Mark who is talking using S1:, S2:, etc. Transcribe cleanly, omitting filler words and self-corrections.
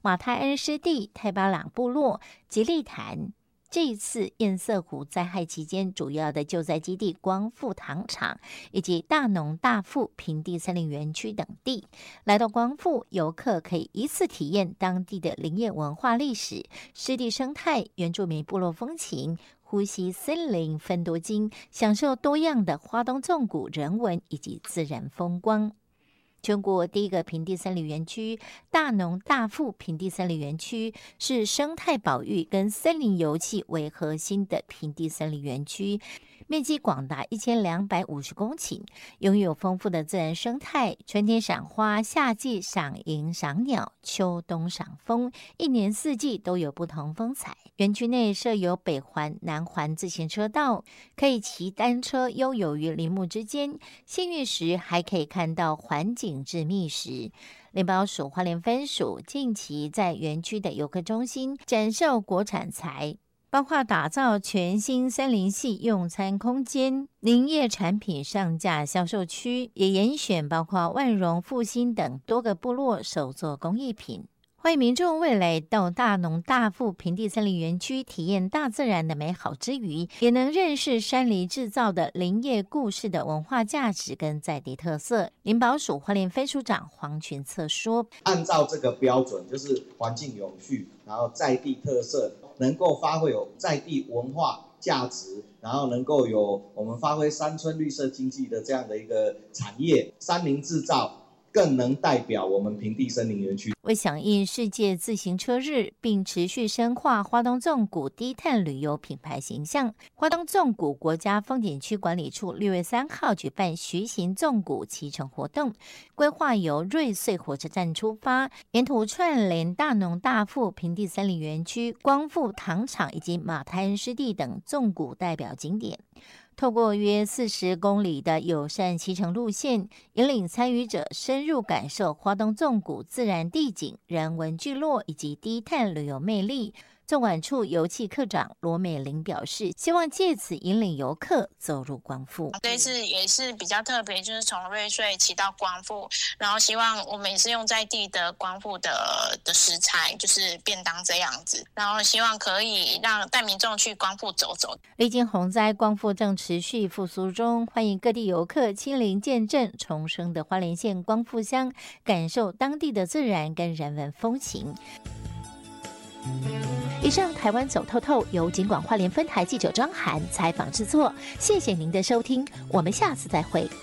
S1: 马泰恩湿地、太巴朗部落、吉利潭。这一次堰塞湖灾害期间，主要的救灾基地光复糖厂以及大农大富平地森林园区等地。来到光复，游客可以一次体验当地的林业文化历史、湿地生态、原住民部落风情，呼吸森林芬多精，享受多样的花东纵谷人文以及自然风光。全国第一个平地森林园区大农大富平地森林园区是生态保育跟森林游憩为核心的平地森林园区，面积广达1250公顷，拥有丰富的自然生态，春天赏花，夏季赏萤赏鸟，秋冬赏枫，一年四季都有不同风采。园区内设有北环、南环自行车道，可以骑单车悠游于林木之间，幸运时还可以看到环景致密石。联保署花莲分署近期在园区的游客中心展售国产材，包括打造全新森林系用餐空间、林业产品上架销售区，也严选包括万荣、复兴等多个部落手作工艺品。欢迎民众未来到大农大富平地森林园区体验大自然的美好之余，也能认识山林制造的林业故事的文化价值跟在地特色。林保署花莲分署长黄群策说，
S2: 按照这个标准，就是环境永续，然后在地特色，能够发挥有在地文化价值，然后能够有我们发挥山村绿色经济的这样的一个产业，山林制造更能代表我们平地森林园区。
S1: 为响应世界自行车日，并持续深化花东纵谷低碳旅游品牌形象，花东纵谷国家风景区管理处6月3号举办徐行纵谷骑乘活动，规划由瑞穗火车站出发，沿途串联大农大富平地森林园区、光复糖厂以及马泰恩湿地等纵谷代表景点。透过约40公里的友善骑乘路线，引领参与者深入感受花东纵谷自然地景、人文聚落以及低碳旅游魅力。纵管处游憩科长罗美玲表示，希望借此引领游客走入光复。
S3: 这次也是比较特别，就是从瑞穗骑到光复，然后希望我们也是用在地的光复的食材，就是便当这样子，然后希望可以让带民众去光复走走。
S1: 历经洪灾，光复正持续复苏中，欢迎各地游客亲临见证重生的花莲县光复乡，感受当地的自然跟人文风情。以上台湾走透透由警广花莲分台记者张涵采访制作，谢谢您的收听，我们下次再会。